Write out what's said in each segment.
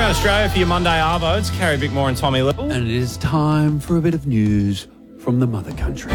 around Australia for your Monday Arvo. It's Carrie Bickmore and Tommy Little. And it is time for a bit of news from the mother country.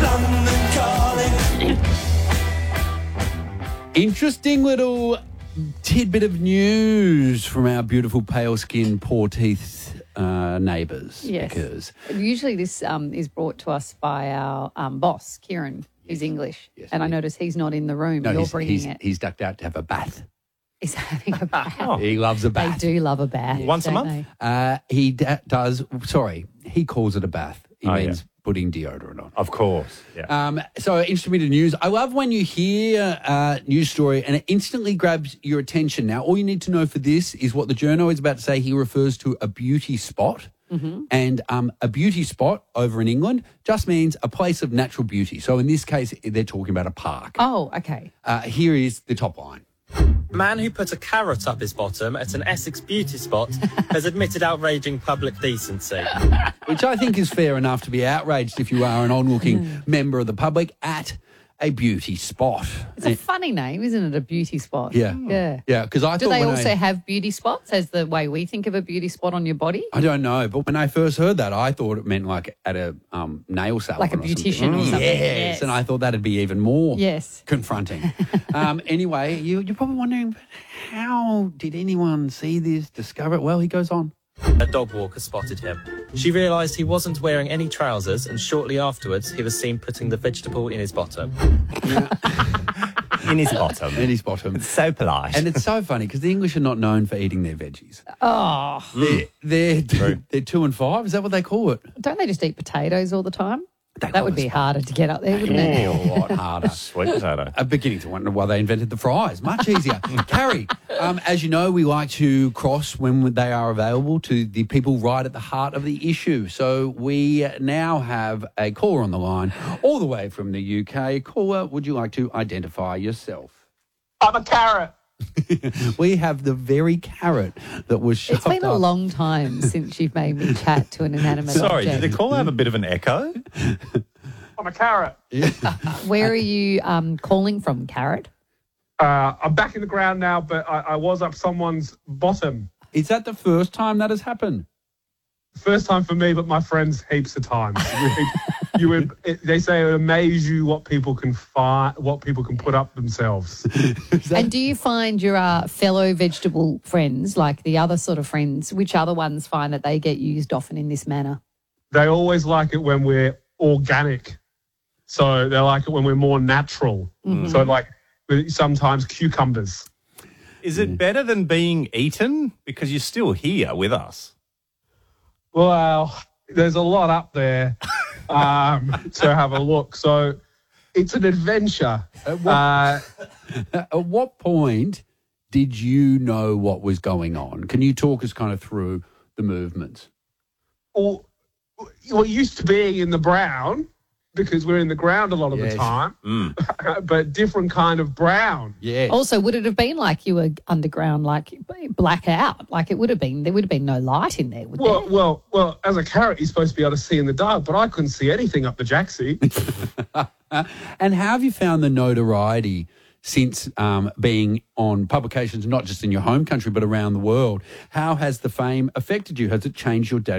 Interesting little tidbit of news from our beautiful pale-skinned, poor-teeth neighbours. Yes. Because usually this is brought to us by our boss, Kieran, who's English. Yes, and I notice he's not in the room. You're bringing it. He's ducked out to have a bath. He's having a bath. He loves a bath. They do love a bath. Once a don't month? they? He does. Sorry, he calls it a bath. He means putting deodorant on. Of course. Yeah. So interesting bit of news. I love when you hear a news story and it instantly grabs your attention. Now, all you need to know for this is what the journo is about to say. He refers to a beauty spot. Mm-hmm. And a beauty spot over in England just means a place of natural beauty. So in this case, they're talking about a park. Oh, okay. Here is the top line. Man who put a carrot up his bottom at an Essex beauty spot has admitted outraging public decency. Which I think is fair enough to be outraged if you are an onlooking member of the public at a beauty spot. It's a funny name, isn't it? A beauty spot. Yeah. Yeah. Yeah, because I Do thought they when also have beauty spots as the way we think of a beauty spot on your body? I don't know, but when I first heard that, I thought it meant like at a nail salon. Like a beautician or something. Yes, and I thought that'd be even more confronting. Anyway, you're probably wondering, but how did anyone see this, discover it? Well, he goes on. A dog walker spotted him. She realised he wasn't wearing any trousers, and shortly afterwards he was seen putting the vegetable in his bottom. In his bottom. In his bottom. It's so polite. And it's so funny because the English are not known for eating their veggies. Oh. They're 2 and 5. Is that what they call it? Don't they just eat potatoes all the time? They That would be harder to get up there, wouldn't it? A lot harder. Sweet potato. I'm beginning to wonder why they invented the fries. Much easier. Carrie, as you know, we like to cross when they are available to the people right at the heart of the issue. So we now have a caller on the line all the way from the UK. Caller, would you like to identify yourself? I'm a carrot. We have the very carrot that was shoved It's been a up. long time since you've made me chat to an inanimate Sorry, object. did the caller have a bit of an echo? I'm a carrot. Where are you calling from, Carrot? I'm back in the ground now, but I was up someone's bottom. Is that the first time that has happened? First time for me, but my friends heaps of times. They say it would amaze you what people can find, what people can put up themselves. And do you find your fellow vegetable friends, like the other sort of friends, which other ones find that they get used often in this manner? They always like it when we're organic. So they like it when we're more natural. Mm-hmm. So like sometimes cucumbers. Is it better than being eaten? Because you're still here with us. Well, there's a lot up there to have a look. So it's an adventure. At what point did you know what was going on? Can you talk us kind of through the movements? Well, used to being in the brown, because we're in the ground a lot of the time, but different kind of brown. Yes. Also, would it have been like you were underground, like blackout? Like it would have been, there would have been no light in there, would there? Well, as a carrot, you're supposed to be able to see in the dark, but I couldn't see anything up the Jacksie. And how have you found the notoriety since being on publications, not just in your home country, but around the world? How has the fame affected you? Has it changed your day?